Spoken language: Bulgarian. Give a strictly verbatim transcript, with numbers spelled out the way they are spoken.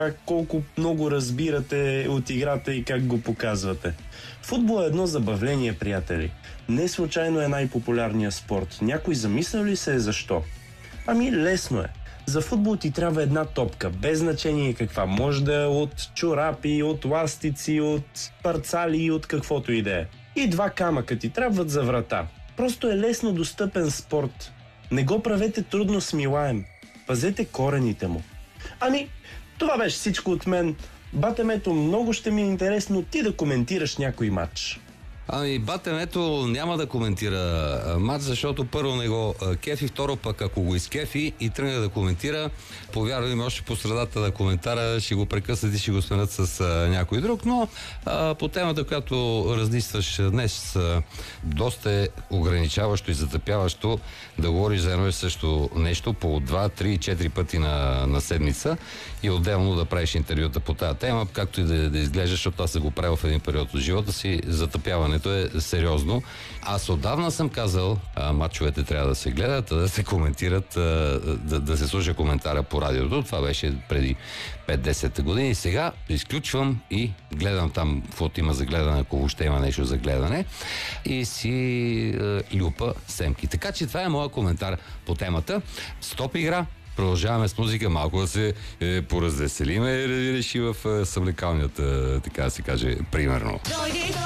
колко много разбирате от играта и как го показвате. Футбол е едно забавление, приятели. Не случайно е най-популярният спорт. Някой замислял ли се е защо? Ами лесно е. За футбол ти трябва една топка, без значение каква. Може да е от чорапи, от ластици, от парцали и от каквото и да е. И два камъка ти трябват за врата. Просто е лесно достъпен спорт. Не го правете трудно смилаем. Пазете корените му. Ами, това беше всичко от мен. Батемето, много ще ми е интересно ти да коментираш някой матч. Ами, Батемето няма да коментира матч, защото първо не го кефи, второ пък ако го изкефи и тръгне да коментира, повярвай ми, още по средата на коментара ще го прекъснат и ще го сменят с а, някой друг, но а, по темата, която разнисваш днес, а, доста е ограничаващо и затъпяващо да говориш за едно и също нещо по два, три, четири пъти на, на седмица и отделно да правиш интервюта по тази тема, както и да, да изглеждаш, защото аз се го правя в един период от живота си, затъпяването е сериозно. Аз отдавна съм казал, а, матчовете трябва да се гледат, а да се коментират, а, да, да се слуша коментара по радиото. Това беше преди пет-десет години. Сега изключвам и гледам там каквото има за гледане, ако въобще има нещо за гледане, и си а, люпа семки. Така че това е моя коментар по темата. Стоп игра. Продължаваме с музика, малко да се е, поразвеселиме, реши в е, съблекалнята, така да се каже, примерно.